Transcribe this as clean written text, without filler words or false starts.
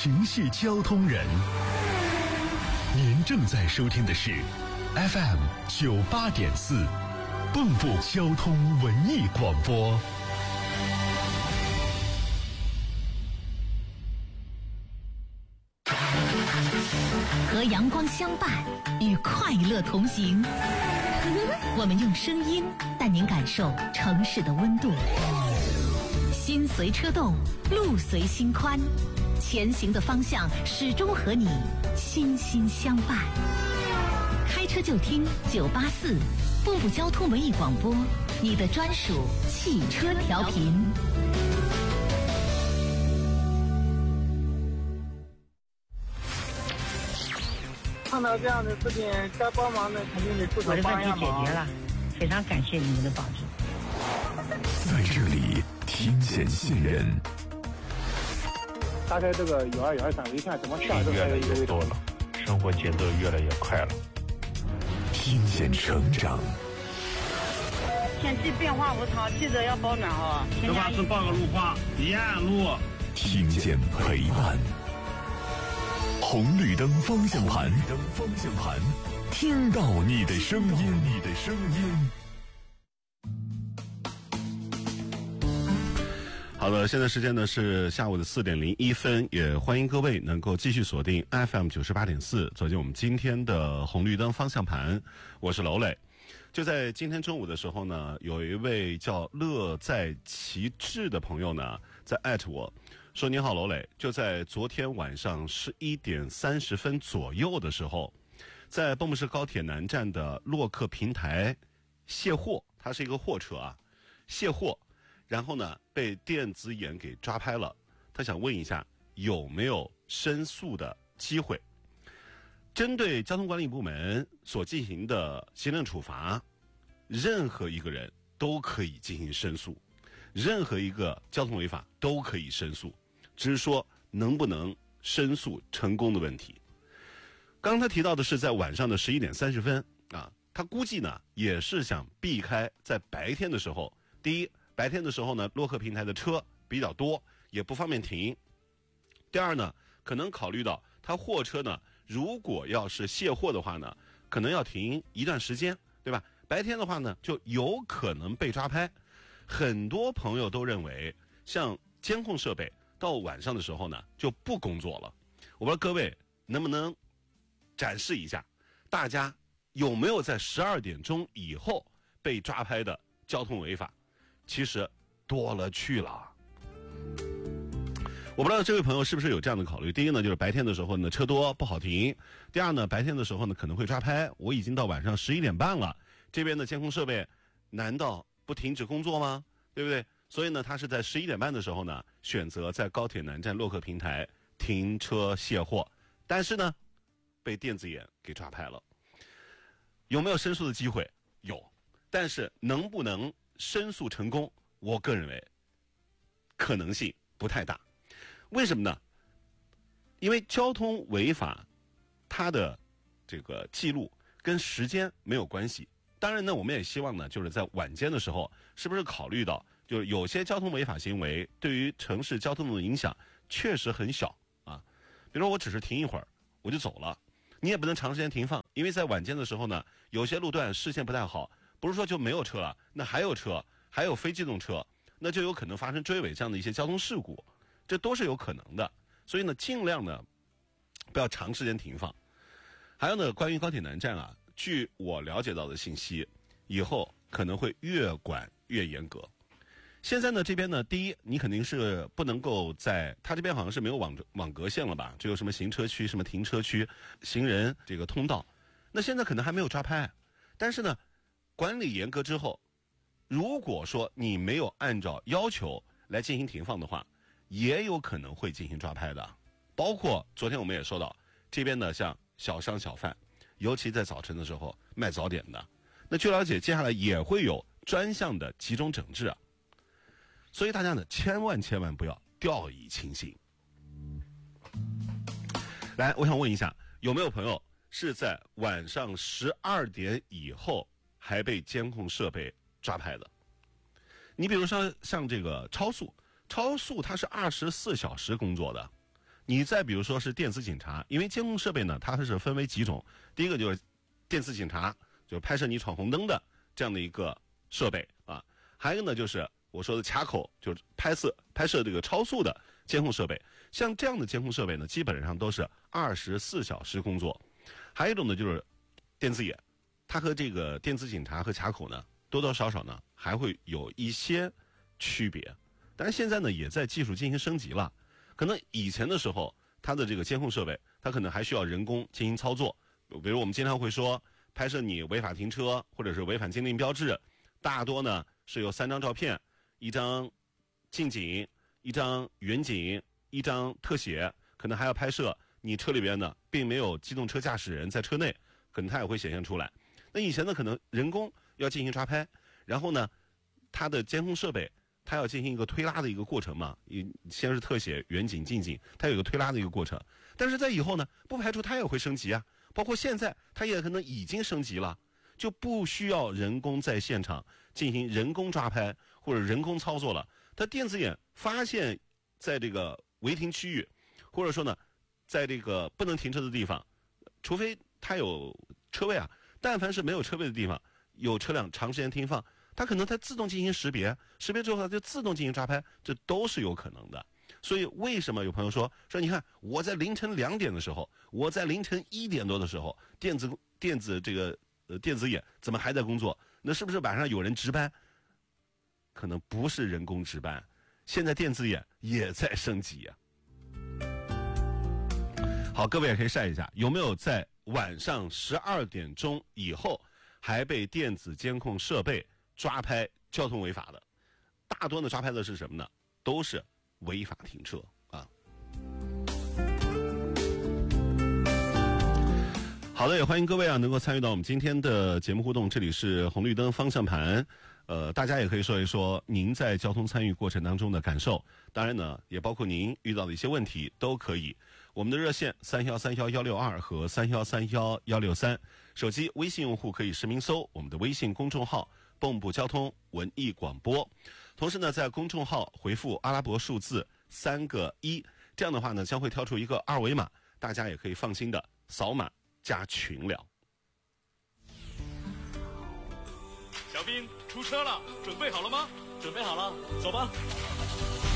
情系交通人。您正在收听的是 FM 98.4蚌埠交通文艺广播。 和阳光相伴，与快乐同行。我们用声音带您感受城市的温度。心随车动，路随心宽，前行的方向始终和你心心相伴。开车就听984蚌埠交通文艺广播，你的专属汽车调频。 看到这样的事情，该帮忙的肯定得出手帮一下忙。 我的问题解决了，非常感谢你们的帮助。 在这里听见信任。 打开这个12231，一看怎么下越来越多了，生活节奏越来越快了。 听见成长。 天气变化无常，记得要保暖啊！ 这把是报个路况，沿路。 听见陪伴。红绿灯方向盘，听到你的声音， 好的，现在时间呢是下午的4点01分，也欢迎各位能够继续锁定 FM 98.4，走进我们今天的红绿灯方向盘。我是娄磊。就在今天中午的时候呢，有一位叫乐在其志的朋友呢，在艾特我说：“您好，娄磊，就在昨天晚上11点30分左右的时候，在蚌埠市高铁南站的洛克平台卸货，它是一个货车啊，卸货，然后呢被电子眼给抓拍了。他想问一下有没有申诉的机会？针对交通管理部门所进行的行政处罚，任何一个人都可以进行申诉，任何一个交通违法都可以申诉，只是说能不能申诉成功的问题。刚刚他提到的是在晚上的11点30分啊，他估计呢也是想避开在白天的时候，第一，白天的时候呢洛克平台的车比较多，也不方便停；第二呢，可能考虑到他货车呢如果要是卸货的话呢，可能要停一段时间，对吧？白天的话呢就有可能被抓拍。很多朋友都认为像监控设备到晚上的时候呢就不工作了。我不知道各位能不能展示一下，大家有没有在12点钟以后被抓拍的交通违法？其实多了去了。我不知道这位朋友是不是有这样的考虑。第一呢，就是白天的时候呢车多不好停；第二呢，白天的时候呢可能会抓拍。我已经到晚上11点半了，这边的监控设备难道不停止工作吗？对不对？所以呢，他是在11点半的时候呢选择在高铁南站洛克平台停车卸货，但是呢被电子眼给抓拍了。有没有申诉的机会？有，但是能不能申诉成功，我个人认为可能性不太大。为什么呢？因为交通违法它的这个记录跟时间没有关系。当然呢，我们也希望呢就是在晚间的时候，是不是考虑到就是有些交通违法行为对于城市交通的影响确实很小啊。比如说我只是停一会儿我就走了，你也不能长时间停放，因为在晚间的时候呢，有些路段视线不太好，不是说就没有车了，那还有车，还有非机动车，那就有可能发生追尾这样的一些交通事故，这都是有可能的。所以呢，尽量呢不要长时间停放。还有呢，关于高铁南站啊，据我了解到的信息，以后可能会越管越严格。现在呢，这边呢，第一，你肯定是不能够在它这边好像是没有网格线了吧？只有什么行车区、什么停车区、行人这个通道。那现在可能还没有抓拍，但是呢，管理严格之后，如果说你没有按照要求来进行停放的话，也有可能会进行抓拍的。包括昨天我们也说到，这边呢像小商小贩，尤其在早晨的时候卖早点的，那据了解接下来也会有专项的集中整治啊。所以大家呢千万不要掉以轻心。来，我想问一下，有没有朋友是在晚上12点以后还被监控设备抓拍的？你比如说像这个超速它是24小时工作的， 你再比如说是电子警察，因为监控设备呢，它是分为几种，第一个就是电子警察，就拍摄你闯红灯的这样的一个设备啊，还有一个呢就是我说的卡口，就是拍摄这个超速的监控设备。像这样的监控设备呢，基本上都是24小时工作。还有一种呢就是电子眼，它和这个电子警察和卡口呢多多少少呢还会有一些区别。但是现在呢也在技术进行升级了，可能以前的时候它的这个监控设备它可能还需要人工进行操作，比如我们经常会说拍摄你违法停车或者是违反禁令标志，大多呢是有3张照片，一张近景，一张远景，一张特写，可能还要拍摄你车里边呢并没有机动车驾驶人在车内，可能它也会显现出来。那以前呢可能人工要进行抓拍，然后呢它的监控设备它要进行一个推拉的一个过程嘛，先是特写、远景、近景，它有一个推拉的一个过程。但是在以后呢，不排除它也会升级啊，包括现在它也可能已经升级了，就不需要人工在现场进行人工抓拍或者人工操作了。它电子眼发现在这个违停区域，或者说呢，在这个不能停车的地方，除非它有车位啊，但凡是没有车位的地方，有车辆长时间停放，它可能它自动进行识别之后它就自动进行抓拍，这都是有可能的。所以为什么有朋友说你看我在凌晨2点的时候，我在凌晨1点多的时候，电子眼怎么还在工作？那是不是晚上有人值班？可能不是人工值班，现在电子眼也在升级呀。好，各位也可以晒一下，有没有在晚上12点钟以后还被电子监控设备抓拍交通违法的？大多的抓拍的是什么呢？都是违法停车啊。好的，也欢迎各位啊能够参与到我们今天的节目互动，这里是红绿灯方向盘。大家也可以说一说您在交通参与过程当中的感受，当然呢也包括您遇到的一些问题都可以。我们的热线3131-162和3131-163，手机微信用户可以实名搜我们的微信公众号蚌埠交通文艺广播，同时呢在公众号回复阿拉伯数字3个1，这样的话呢将会跳出一个2维码，大家也可以放心的扫码加群聊。 小兵出车了，准备好了吗？ 准备好了，走吧。